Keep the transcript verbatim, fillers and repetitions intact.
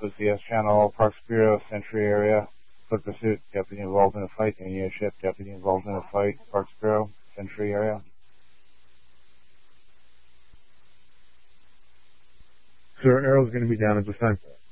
O C S channel, Parks Bureau, Century area. Foot pursuit, deputy involved in a fight. Indian ship, deputy involved in a fight. Parks Bureau, Century area. Sir, Arrow's going to be down at this time.